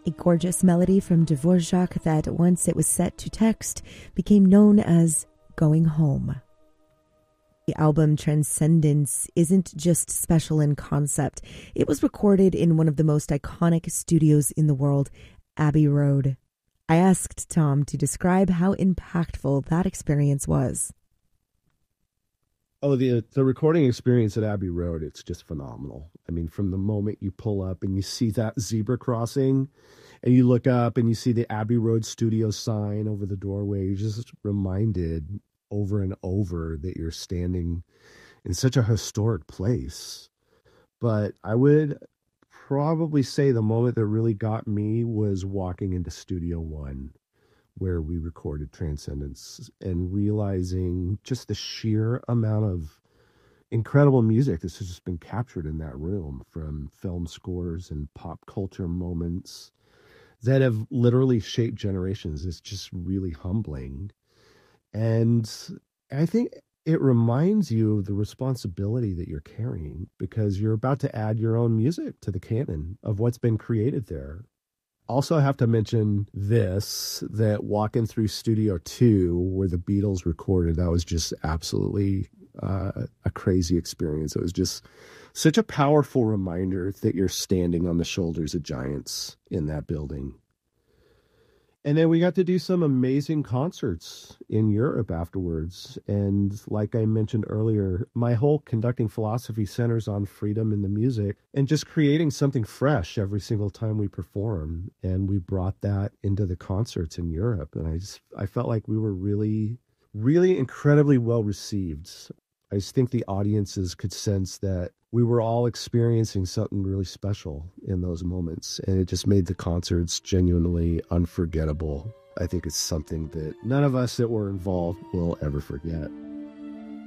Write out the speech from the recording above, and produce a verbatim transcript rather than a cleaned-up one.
a gorgeous melody from Dvorak that, once it was set to text, became known as Going Home. The album Transcendence isn't just special in concept. It was recorded in one of the most iconic studios in the world, Abbey Road. I asked Tom to describe how impactful that experience was. Oh, the the recording experience at Abbey Road, it's just phenomenal. I mean, from the moment you pull up and you see that zebra crossing and you look up and you see the Abbey Road studio sign over the doorway, you're just reminded over and over that you're standing in such a historic place. But I would probably say the moment that really got me was walking into Studio One, where we recorded Transcendence, and realizing just the sheer amount of incredible music that's just been captured in that room, from film scores and pop culture moments that have literally shaped generations. It's just really humbling. And I think it reminds you of the responsibility that you're carrying, because you're about to add your own music to the canon of what's been created there. Also, I have to mention this, that walking through Studio Two, where the Beatles recorded, that was just absolutely uh, a crazy experience. It was just such a powerful reminder that you're standing on the shoulders of giants in that building. And then we got to do some amazing concerts in Europe afterwards. And like I mentioned earlier, my whole conducting philosophy centers on freedom in the music and just creating something fresh every single time we perform. And we brought that into the concerts in Europe. And I just, I felt like we were really, really incredibly well received. I just think the audiences could sense that we were all experiencing something really special in those moments, and it just made the concerts genuinely unforgettable. I think it's something that none of us that were involved will ever forget.